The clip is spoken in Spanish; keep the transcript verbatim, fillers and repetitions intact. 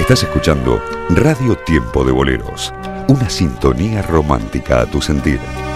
Estás escuchando Radio Tiempo de Boleros, una sintonía romántica a tu sentir.